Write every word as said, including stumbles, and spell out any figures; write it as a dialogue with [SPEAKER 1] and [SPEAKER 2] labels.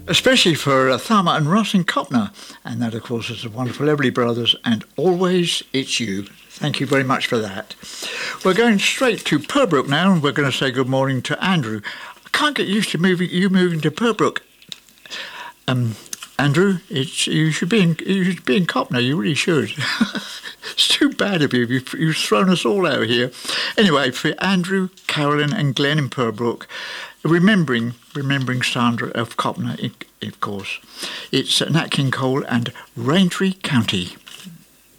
[SPEAKER 1] Especially for uh, Tharma and Ross in Copner. And that, of course, is the wonderful Everly Brothers, and Always It's You. Thank you very much for that. We're going straight to Purbrook now, and we're going to say good morning to Andrew. I can't get used to moving you moving to Purbrook. Um, Andrew, it's, you should be in you should be in Copner. You really should. It's too bad of you. You've, you've thrown us all out here. Anyway, for Andrew, Carolyn, and Glenn in Purbrook, remembering remembering Sandra of Copner, of course, it's Nat King Cole and Raintree County.